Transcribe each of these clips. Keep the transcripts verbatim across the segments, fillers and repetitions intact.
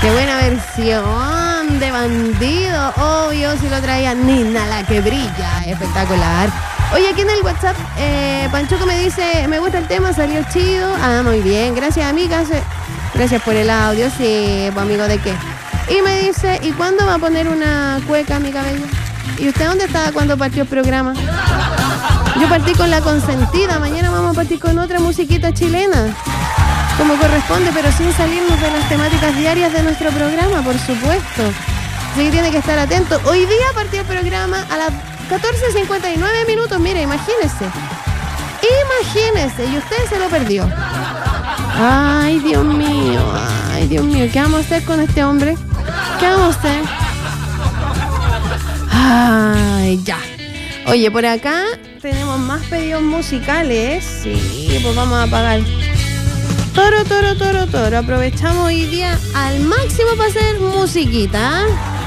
Qué buena versión de Bandido, obvio, si lo traía Nina la que brilla, espectacular. Oye, aquí en el WhatsApp, eh, Panchoco me dice, me gusta el tema, salió chido. Ah, muy bien, gracias amigas, gracias por el audio, sí, pues amigo, ¿de qué? Y me dice, ¿y cuándo va a poner una cueca, mi cabello? ¿Y usted dónde estaba cuando partió el programa? Yo partí con La Consentida, mañana vamos a partir con otra musiquita chilena, como corresponde, pero sin salirnos de las temáticas diarias de nuestro programa, por supuesto. Así que tiene que estar atento. Hoy día partió el programa a las catorce cincuenta y nueve minutos, mire, imagínese. Imagínese, y usted se lo perdió. Ay, Dios mío, ay, Dios mío, ¿qué vamos a hacer con este hombre? ¿Qué vamos a hacer? Ay, ya. Oye, por acá tenemos más pedidos musicales. Sí, pues vamos a pagar. Toro, toro, toro, toro. Aprovechamos hoy día al máximo para hacer musiquita.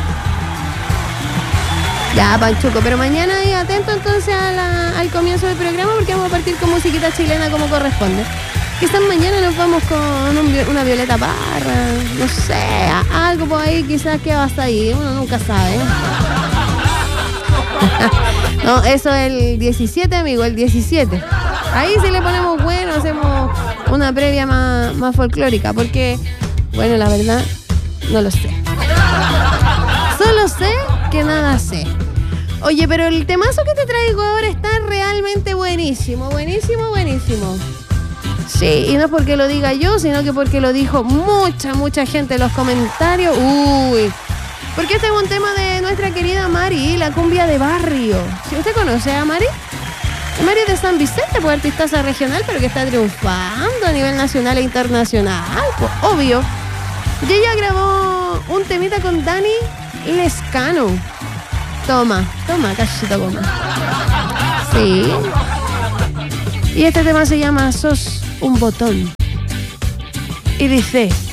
Ya, Panchuco, pero mañana ahí atento entonces a la, al comienzo del programa porque vamos a partir con musiquita chilena como corresponde. Quizás mañana nos vamos con un, una Violeta Parra, no sé, algo por ahí quizás que va hasta ahí, uno nunca sabe. No, eso es el diecisiete, amigo, el diecisiete. Ahí sí le ponemos bueno, hacemos una previa más, más folclórica, porque, bueno, la verdad, no lo sé. Solo sé que nada sé. Oye, pero el temazo que te traigo ahora está realmente buenísimo, buenísimo, buenísimo. Sí, y no es porque lo diga yo, sino que porque lo dijo mucha, mucha gente en los comentarios. Uy, porque este es un tema de nuestra querida Mari, la cumbia de barrio. ¿Sí usted conoce a Mari? Mari es de San Vicente, pues artistaza regional, pero que está triunfando a nivel nacional e internacional, pues obvio. Y ella grabó un temita con Dani Lescano. Toma, toma, cachito goma. Sí. Y este tema se llama Sos un botón. Y dice...